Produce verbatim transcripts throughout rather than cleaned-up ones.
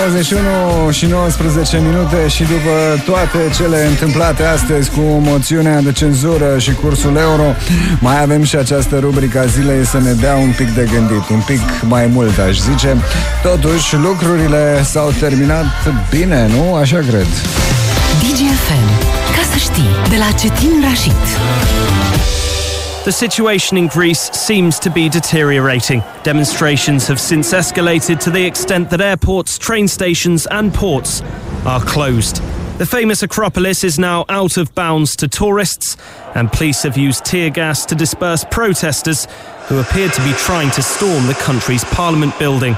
douăzeci și unu și nouăsprezece minute și după toate cele întâmplate astăzi cu moțiunea de cenzură și cursul euro, mai avem și această rubrică a zilei să ne dea un pic de gândit, un pic mai mult, aș zice. Totuși, lucrurile s-au terminat bine, nu? Așa cred. D G F M, ca să știi, de la Cetin Rashid. The situation in Greece seems to be deteriorating. Demonstrations have since escalated to the extent that airports, train stations and ports are closed. The famous Acropolis is now out of bounds to tourists, and police have used tear gas to disperse protesters who appear to be trying to storm the country's parliament building.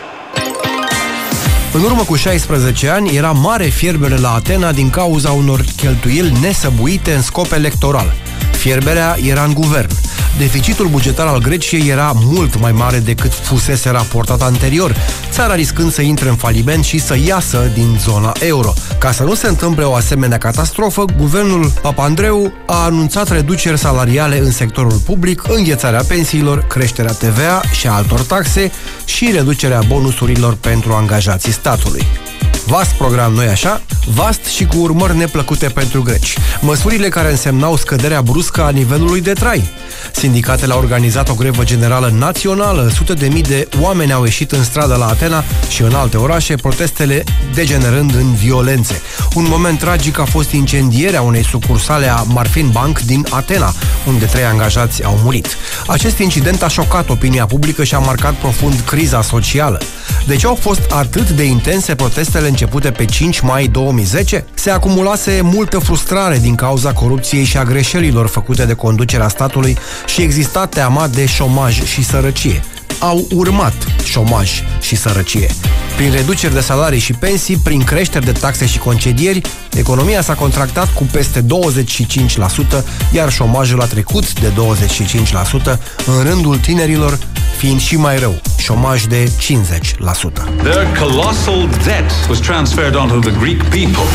În urmă cu șaisprezece ani era mare fierbere la Atena din cauza unor cheltuieli nesăbuite în scop electoral. Fierberea era în guvern. Deficitul bugetar al Greciei era mult mai mare decât fusese raportat anterior, țara riscând să intre în faliment și să iasă din zona euro. Ca să nu se întâmple o asemenea catastrofă, guvernul Papandreou a anunțat reduceri salariale în sectorul public, înghețarea pensiilor, creșterea T V A și a altor taxe și reducerea bonusurilor pentru angajații statului. Vast program, nu-i așa? Vast și cu urmări neplăcute pentru greci. Măsurile care însemnau scăderea bruscă a nivelului de trai. Sindicatele au organizat o grevă generală națională, sute de mii de oameni au ieșit în stradă la Atena și în alte orașe, protestele degenerând în violențe. Un moment tragic a fost incendierea unei sucursale a Marfin Bank din Atena, unde trei angajați au murit. Acest incident a șocat opinia publică și a marcat profund criza socială. De ce au fost atât de intense protestele începute pe cinci mai două mii zece? Se acumulase multă frustrare din cauza corupției și a greșelilor făcute de conducerea statului și exista teama de șomaj și sărăcie. Au urmat șomaj și sărăcie. Prin reduceri de salarii și pensii, prin creșteri de taxe și concedieri, economia s-a contractat cu peste douăzeci și cinci la sută, iar șomajul a trecut de douăzeci și cinci la sută, în rândul tinerilor fiind și mai rău, șomaj de cincizeci la sută. Their colossal debt was transferred onto the Greek people.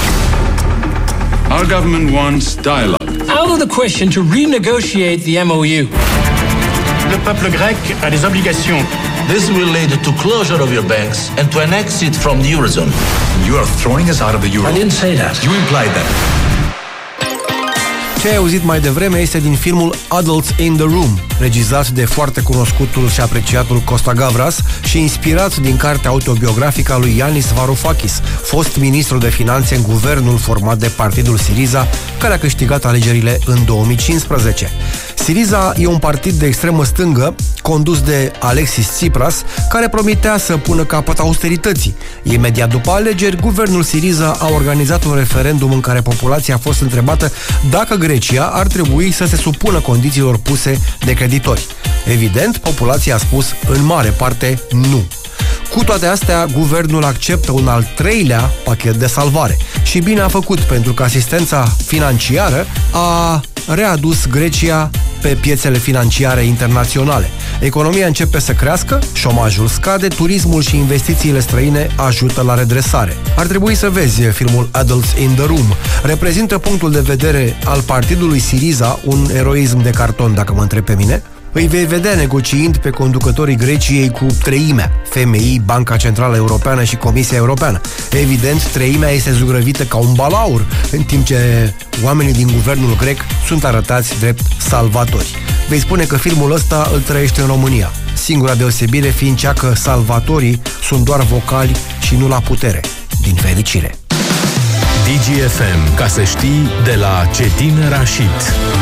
Our government wants dialogue. Out of the question to renegotiate the M O U. Le peuple grec a des obligations. This will lead to closure of your banks and to an exit from the Eurozone. You are throwing us out of the Euro. I didn't say that. You implied that. Ce ai auzit mai devreme este din filmul Adults in the Room, regizat de foarte cunoscutul și apreciatul Costa Gavras și inspirat din cartea autobiografică a lui Yanis Varoufakis, fost ministru de finanțe în guvernul format de partidul Syriza, care a câștigat alegerile în două mii cincisprezece. Syriza e un partid de extremă stângă, condus de Alexis Tsipras, care promitea să pună capăt austerității. Imediat după alegeri, guvernul Syriza a organizat un referendum în care populația a fost întrebată dacă Grecia ar trebui să se supună condițiilor puse de creditori. Evident, populația a spus în mare parte nu. Cu toate astea, guvernul acceptă un al treilea pachet de salvare. Și bine a făcut, pentru că asistența financiară a readus Grecia pe piețele financiare internaționale. Economia începe să crească, șomajul scade, turismul și investițiile străine ajută la redresare. Ar trebui să vezi filmul Adults in the Room. Reprezintă punctul de vedere al partidului Syriza, un eroism de carton, dacă mă întreb pe mine. Îi vei vedea negociind pe conducătorii Greciei cu treimea, F M I, Banca Centrală Europeană și Comisia Europeană. Evident, treimea este zugrăvită ca un balaur, în timp ce oamenii din guvernul grec sunt arătați drept salvatori. Vei spune că filmul ăsta îl trăiește în România, singura deosebire fiind cea că salvatorii sunt doar vocali și nu la putere, din fericire. D G F M, ca să știi, de la Cetin Rashid.